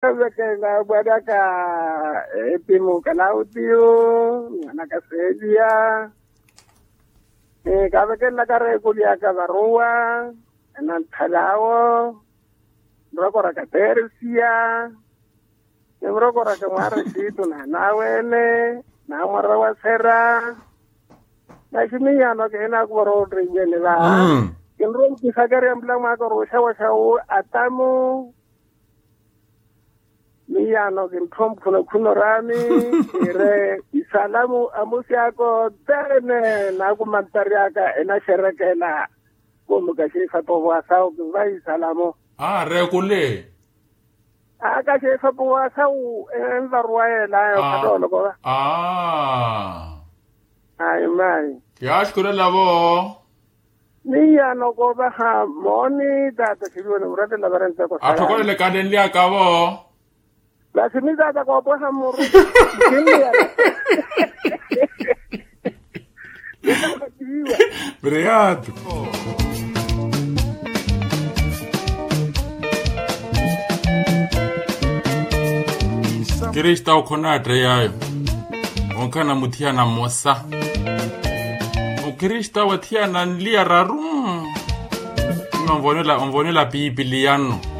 Ka bada ka Pimo Kalaudio, Nakasedia, Kavakan Nakaregulia Kavarua, and Antalao, Rocora Catercia, the Rocora Camarasituna, Nawele, Namarawa Serra, Nakimiano Kenakoro Ringeneva, in Rome Kisagarian Blamako Roshawa Atamu. Miyano gintom kunorami ire isalamu amusiako tene na kumantariaka ena sherekela kumukashifa powasau vai salamu rekule akashifa powasau envarwaela yo katolo ko ai mai yashkura lavo Miyano ko ba moni data kibuno murate la barenta ko atokole le kadenli akavo La semilla de copa morro. Obrigado. Kirista ukonatre yayo. Onkana mutiana mosa. Ukirista watiana nlia rarum. Onvonela pipiliano.